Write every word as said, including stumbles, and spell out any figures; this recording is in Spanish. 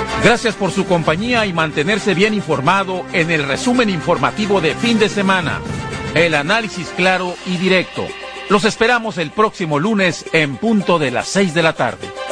Gracias por su compañía y mantenerse bien informado en el resumen informativo de fin de semana. El análisis claro y directo. Los esperamos el próximo lunes en punto de las seis de la tarde.